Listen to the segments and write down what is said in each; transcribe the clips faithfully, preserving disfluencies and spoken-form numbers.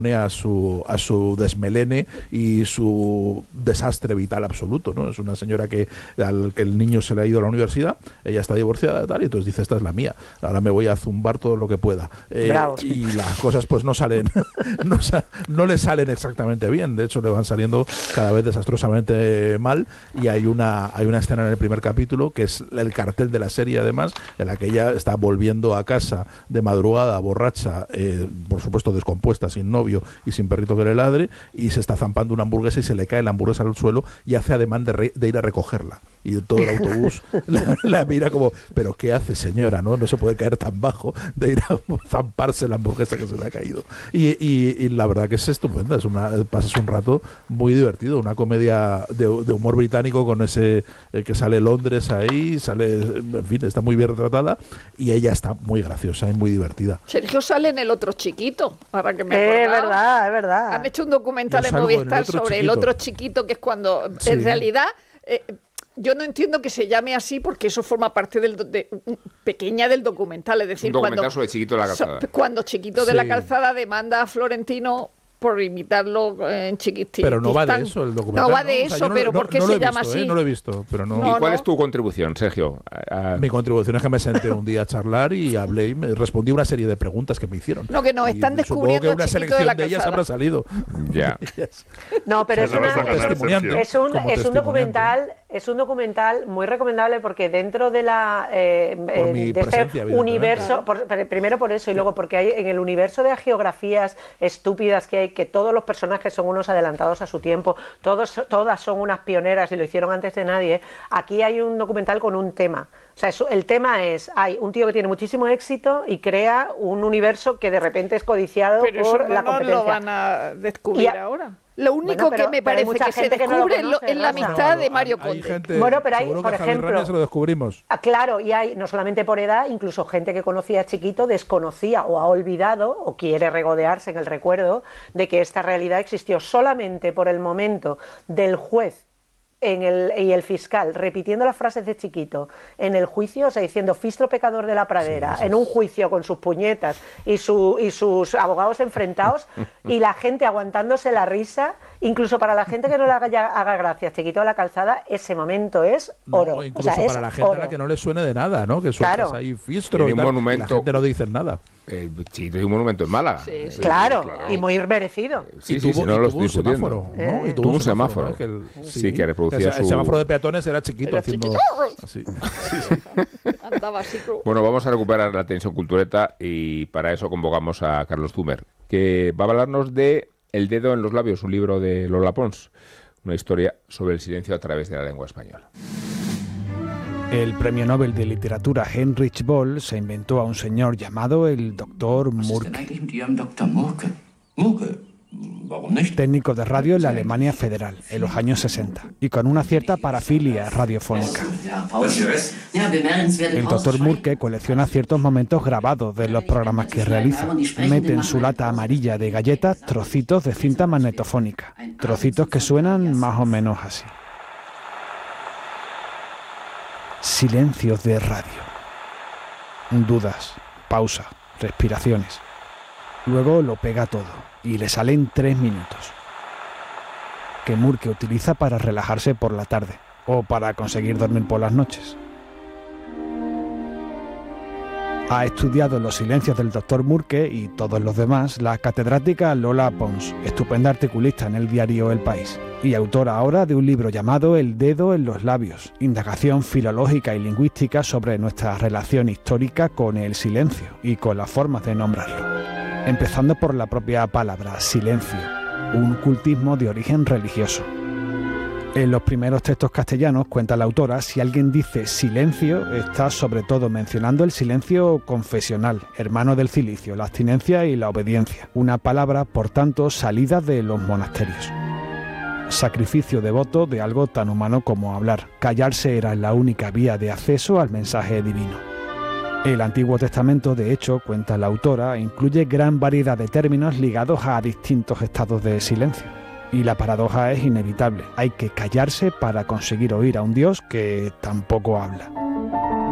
a su a su desmelene y su desastre vital absoluto, ¿no? Es una señora que al que el niño se le ha ido a la universidad, ella está divorciada tal, y entonces dice, esta es la mía, ahora me voy a zumbar todo lo que pueda. Eh, y las cosas pues no salen, no, no le salen exactamente bien, de hecho le van saliendo cada vez desastrosamente mal, y hay una, hay una escena en el primer capítulo que es el cartel de la serie además, en la que ella está volviendo a casa de madrugada, borracha, eh, por supuesto descompuesta, sin novio y sin perrito que le ladre, y se está zampando una hamburguesa y se le cae la hamburguesa al suelo y hace ademán de, re, de ir a recogerla, y todo el autobús la, la mira como, pero ¿qué hace, señora? No no se puede caer tan bajo de ir a zamparse la hamburguesa que se le ha caído. Y, y, y la verdad que es estupenda, es una, pasas un rato muy divertido, una comedia de, de humor británico con ese eh, que sale Londres ahí, sale, en fin, está muy bien retratada, y ella está muy graciosa y muy divertida. Sergio sale en El otro chiquito, para que me eh, es verdad, es verdad. Han hecho un documental en Movistar el sobre chiquito. El otro chiquito, que es cuando, sí. en realidad, eh, yo no entiendo que se llame así, porque eso forma parte del de, pequeña del documental, es decir, un documental cuando, sobre Chiquito de la Calzada. So, cuando Chiquito sí. de la Calzada demanda a Florentino por imitarlo en Chiquitito. Pero no va de eso el documental. No va de eso, o sea, no, pero no, ¿por qué no se llama visto, así? Eh, no lo he visto, pero no. ¿Y cuál no? es tu contribución, Sergio? A... Mi contribución es que me senté un día a charlar y hablé y me respondí una serie de preguntas que me hicieron. No, que nos están y descubriendo supongo que una selección de, de ellas habrá salido. Ya. No, pero es, una, es un, es un documental, es un documental muy recomendable, porque dentro de la eh, de este universo, por, primero por eso, y luego porque hay en el universo de geografías estúpidas que hay, que todos los personajes que son unos adelantados a su tiempo, todos, todas son unas pioneras y lo hicieron antes de nadie. Aquí hay un documental con un tema. O sea, eso, el tema es, hay un tío que tiene muchísimo éxito y crea un universo que de repente es codiciado pero por eso no la competencia. Lo van a descubrir a, ahora. Lo único bueno, pero, que me parece que se descubre que no es la amistad de Mario Conde. Hay gente, bueno, pero hay, por ejemplo, se lo descubrimos. Ah, claro, y hay no solamente por edad, incluso gente que conocía a Chiquito desconocía o ha olvidado o quiere regodearse en el recuerdo de que esta realidad existió solamente por el momento del juez en el, y el fiscal repitiendo las frases de Chiquito en el juicio, o sea, diciendo Fistro pecador de la pradera, sí, en un juicio con sus puñetas y, su, y sus abogados enfrentados, y la gente aguantándose la risa. Incluso para la gente que no le haga, haga gracia Chiquito de la Calzada, ese momento es oro. No, incluso o sea, para es la gente oro. a la que no le suene de nada, ¿no? Que sueltas claro. ahí Fistro y, un tal, monumento, y la gente no dice nada. Eh, Chiquito es un monumento en Málaga. Sí, sí, claro, claro, y muy merecido. Sí, y sí, tuvo, sí, no y lo tuvo estoy un semáforo, ¿no? Eh. Y tuvo un semáforo. ¿no? Que el, sí, sí, que reproducía el, su... el semáforo de peatones era Chiquito. Era haciendo Chiquito. Así. Andaba así. Bueno, vamos a recuperar la atención cultureta, y para eso convocamos a Carlos Zumer, que va a hablarnos de El dedo en los labios, un libro de Lola Pons, una historia sobre el silencio a través de la lengua española. El premio Nobel de Literatura Heinrich Böll se inventó a un señor llamado el doctor Murke, técnico de radio en la Alemania federal en los años sesenta y con una cierta parafilia radiofónica. El doctor Murke colecciona ciertos momentos grabados de los programas que realiza. Mete en su lata amarilla de galletas trocitos de cinta magnetofónica, trocitos que suenan más o menos así. Silencios de radio. Dudas, pausa, respiraciones. Luego lo pega todo y le salen tres minutos. Que Murke utiliza para relajarse por la tarde o para conseguir dormir por las noches. Ha estudiado los silencios del doctor Murke y todos los demás la catedrática Lola Pons, estupenda articulista en el diario El País y autora ahora de un libro llamado El dedo en los labios, indagación filológica y lingüística sobre nuestra relación histórica con el silencio y con las formas de nombrarlo. Empezando por la propia palabra silencio, un cultismo de origen religioso. En los primeros textos castellanos, cuenta la autora, si alguien dice silencio, está sobre todo mencionando el silencio confesional, hermano del cilicio, la abstinencia y la obediencia. Una palabra, por tanto, salida de los monasterios. Sacrificio devoto de algo tan humano como hablar. Callarse era la única vía de acceso al mensaje divino. El Antiguo Testamento, de hecho, cuenta la autora, incluye gran variedad de términos ligados a distintos estados de silencio. Y la paradoja es inevitable. Hay que callarse para conseguir oír a un Dios que tampoco habla.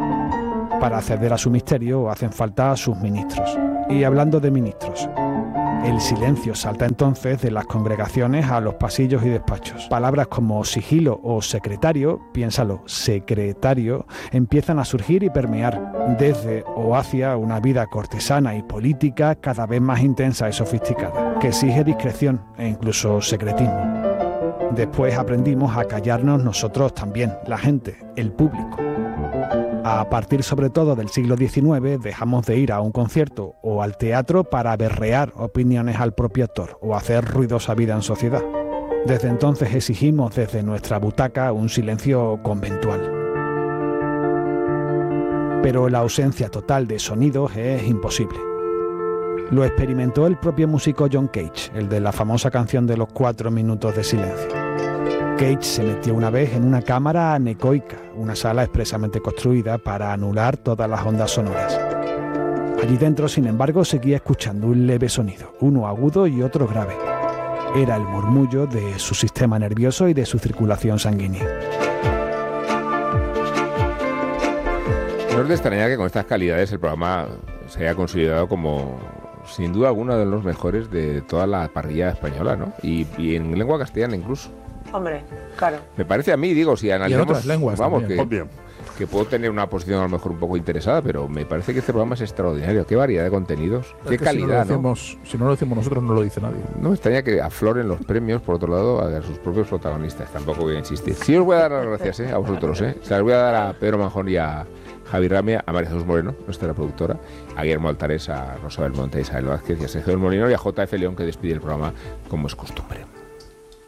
Para acceder a su misterio hacen falta sus ministros. Y hablando de ministros, El silencio salta entonces de las congregaciones a los pasillos y despachos. Palabras como sigilo o secretario, piénsalo, secretario, empiezan a surgir y permear desde o hacia una vida cortesana y política cada vez más intensa y sofisticada, que exige discreción e incluso secretismo. Después aprendimos a callarnos nosotros también, la gente, el público. A partir sobre todo del siglo diecinueve dejamos de ir a un concierto o al teatro para berrear opiniones al propio actor o hacer ruidosa vida en sociedad. Desde entonces exigimos desde nuestra butaca un silencio conventual. Pero la ausencia total de sonidos es imposible. Lo experimentó el propio músico John Cage, el de la famosa canción de los cuatro minutos de silencio. Cage se metió una vez en una cámara anecoica, una sala expresamente construida para anular todas las ondas sonoras. Allí dentro, sin embargo, seguía escuchando un leve sonido, uno agudo y otro grave. Era el murmullo de su sistema nervioso y de su circulación sanguínea. No es de extrañar que con estas calidades el programa se haya considerado como, sin duda alguna, de los mejores de toda la parrilla española, ¿no? Y, y en lengua castellana incluso. Hombre, claro. Me parece a mí, digo, si analizamos... Y en otras lenguas vamos, también. que, que puedo tener una posición a lo mejor un poco interesada, pero me parece que este programa es extraordinario. Qué variedad de contenidos, qué que calidad, si no, lo decimos, ¿no? Si no lo decimos nosotros, no lo dice nadie. No me extraña que afloren los premios, por otro lado, a sus propios protagonistas. Tampoco voy a insistir. Sí os voy a dar las gracias, ¿eh? A vosotros, ¿eh? Se las voy a dar a Pedro Manjón y a Javi Ramia, a María Jesús Moreno, nuestra productora, a Guillermo Altares, a Rosa Belmonte, a Isabel Vázquez y a Sergio del Molino y a J F León, que despide el programa como es costumbre.